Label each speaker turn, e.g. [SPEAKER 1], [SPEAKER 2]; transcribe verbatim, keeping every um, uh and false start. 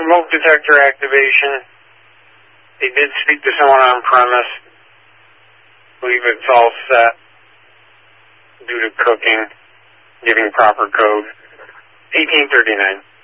[SPEAKER 1] smoke detector activation. They did speak to someone on premise. I believe it's all set due to cooking, giving proper code. eighteen thirty-nine.